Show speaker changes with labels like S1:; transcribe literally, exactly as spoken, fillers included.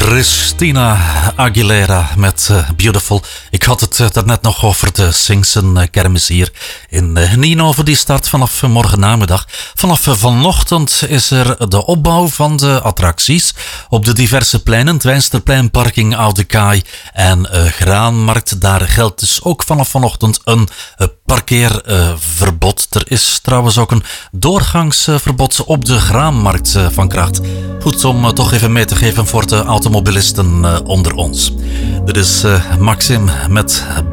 S1: Christina Aguilera met uh, Beautiful. Ik had het uh, daarnet nog over de Singsen uh, kermis hier in uh, Nienhoven. Die start vanaf uh, morgen namiddag. Vanaf uh, vanochtend is er de opbouw van de attracties op de diverse pleinen. Het Wijnsterplein, Parking Oude Kaai en uh, Graanmarkt. Daar geldt dus ook vanaf vanochtend een uh, parkeerverbod. Uh, er is trouwens ook een doorgangsverbod uh, op de Graanmarkt uh, van kracht. Goed om uh, toch even mee te geven voor de automobilisten uh, onder ons. Dit is uh, Maxim met